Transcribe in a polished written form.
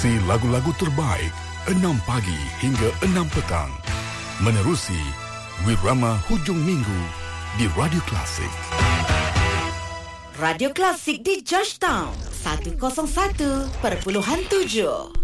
Seleksi lagu-lagu terbaik 6 pagi hingga 6 petang. Menerusi Wirama Hujung Minggu di Radio Klasik. Radio Klasik di Georgetown 101.7.